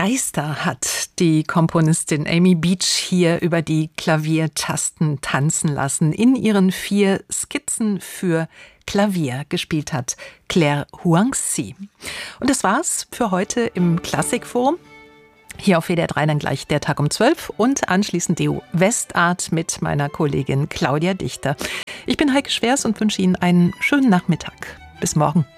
Geister hat die Komponistin Amy Beach hier über die Klaviertasten tanzen lassen. In ihren 4 Skizzen für Klavier gespielt hat Claire Huangzi. Und das war's für heute im Klassikforum. Hier auf WDR 3 dann gleich der Tag um 12 und anschließend die Westart mit meiner Kollegin Claudia Dichter. Ich bin Heike Schwers und wünsche Ihnen einen schönen Nachmittag. Bis morgen.